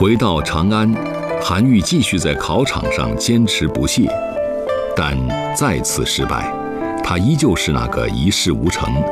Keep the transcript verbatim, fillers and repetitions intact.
回到长安，韩愈继续在考场上坚持不懈，但再次失败，他依旧是那个一事无成、